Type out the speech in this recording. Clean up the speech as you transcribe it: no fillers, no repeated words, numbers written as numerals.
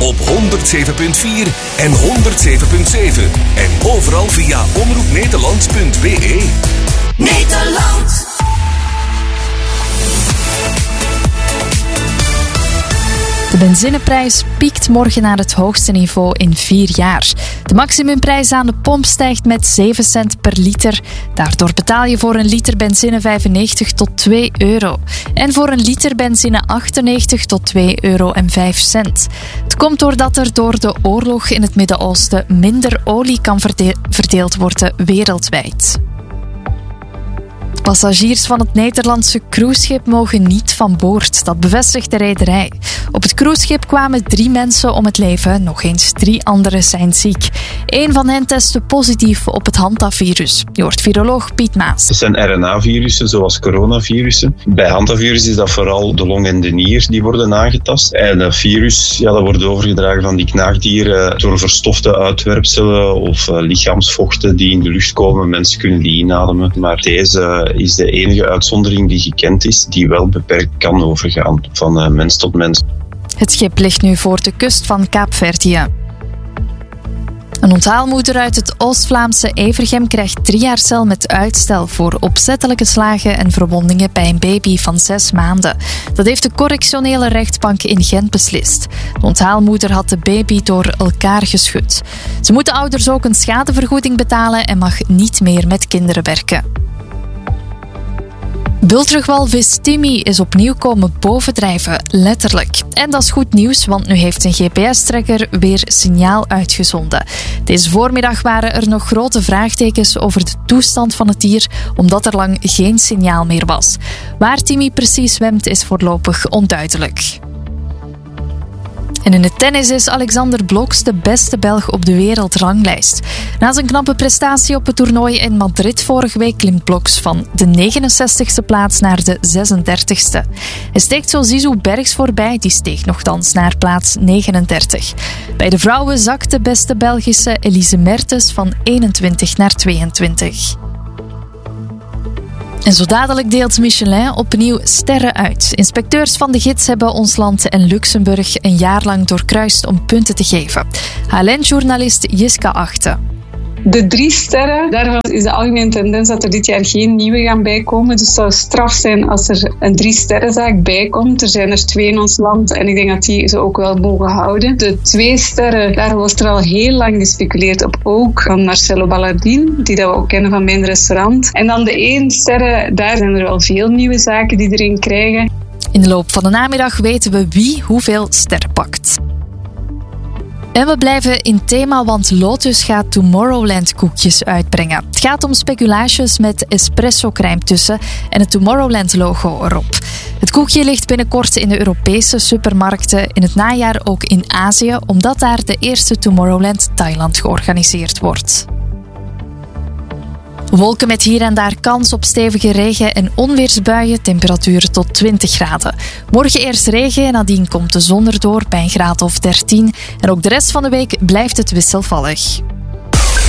op 107.4 en 107.7. En overal via omroepnederland.be. Nederland. De benzineprijs piekt morgen naar het hoogste niveau in 4 jaar. De maximumprijs aan de pomp stijgt met 7 cent per liter. Daardoor betaal je voor een liter benzine 95 tot 2 euro. En voor een liter benzine 98 tot 2,05 euro. Het komt doordat er door de oorlog in het Midden-Oosten minder olie kan verdeeld worden wereldwijd. Passagiers van het Nederlandse cruiseschip mogen niet van boord. Dat bevestigt de rederij. Op het cruiseschip kwamen 3 mensen om het leven. Nog eens 3 anderen zijn ziek. 1 van hen testte positief op het hantavirus. Je hoort viroloog Piet Maas. Het zijn RNA-virussen, zoals coronavirussen. Bij hantavirus is dat vooral de long en de nier die worden aangetast. En dat virus dat wordt overgedragen van die knaagdieren door verstofte uitwerpselen of lichaamsvochten die in de lucht komen. Mensen kunnen die inademen. Maar deze is de enige uitzondering die gekend is, die wel beperkt kan overgaan van mens tot mens. Het schip ligt nu voor de kust van Kaapverdië. Een onthaalmoeder uit het Oost-Vlaamse Evergem krijgt 3 jaar cel met uitstel voor opzettelijke slagen en verwondingen bij een baby van 6 maanden. Dat heeft de correctionele rechtbank in Gent beslist. De onthaalmoeder had de baby door elkaar geschud. Ze moet de ouders ook een schadevergoeding betalen en mag niet meer met kinderen werken. Bultrugwalvis Timmy is opnieuw komen bovendrijven, letterlijk. En dat is goed nieuws, want nu heeft zijn GPS-tracker weer signaal uitgezonden. Deze voormiddag waren er nog grote vraagtekens over de toestand van het dier, omdat er lang geen signaal meer was. Waar Timmy precies zwemt is voorlopig onduidelijk. En in het tennis is Alexander Blokx de beste Belg op de wereldranglijst. Na zijn knappe prestatie op het toernooi in Madrid vorige week klimt Blokx van de 69ste plaats naar de 36ste. Hij steekt zo Zizou Bergs voorbij, die steeg nogthans naar plaats 39. Bij de vrouwen zakt de beste Belgische Elise Mertens van 21 naar 22. En zo dadelijk deelt Michelin opnieuw sterren uit. Inspecteurs van de gids hebben ons land en Luxemburg een jaar lang doorkruist om punten te geven. HLN-journalist Jiska Achte. De 3 sterren, daarvan is de algemene tendens dat er dit jaar geen nieuwe gaan bijkomen. Dus het zou straf zijn als er een 3-sterrenzaak bijkomt. Er zijn er 2 in ons land en ik denk dat die ze ook wel mogen houden. De 2 sterren, daar wordt er al heel lang gespeculeerd op, ook van Marcelo Ballardin, die dat we ook kennen van Mijn Restaurant. En dan de 1 sterren, daar zijn er wel veel nieuwe zaken die erin krijgen. In de loop van de namiddag weten we wie hoeveel sterren pakt. En we blijven in thema, want Lotus gaat Tomorrowland koekjes uitbrengen. Het gaat om speculaasjes met espresso-crème tussen en het Tomorrowland-logo erop. Het koekje ligt binnenkort in de Europese supermarkten, in het najaar ook in Azië, omdat daar de eerste Tomorrowland Thailand georganiseerd wordt. Wolken met hier en daar kans op stevige regen- en onweersbuien, temperaturen tot 20 graden. Morgen eerst regen en nadien komt de zon erdoor bij een graad of 13. En ook de rest van de week blijft het wisselvallig.